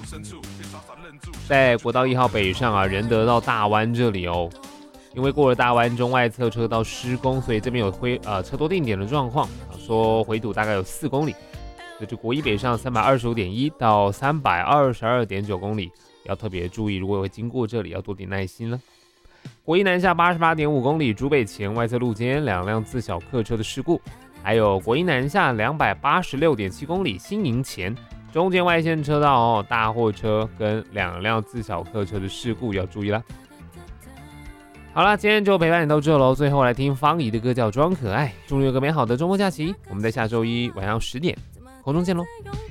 在国道1号北上啊，仁德到大湾这里哦，因为过了大湾中外侧车道施工，所以这边有车多定点的状况，说回堵大概有4公里。所以这国一北上325.1到322.9公里，要特别注意，如果会经过这里，要多点耐心了。国一南下88.5公里，竹北前外侧路肩2辆自小客车的事故，还有国一南下286.7公里，新营前中间外线车道哦，大货车跟2辆自小客车的事故要注意啦。好啦，今天就陪伴你到这喽。最后来听方怡的歌叫《装可爱》，祝你有个美好的周末假期。我们在下周一晚上10点空中见喽。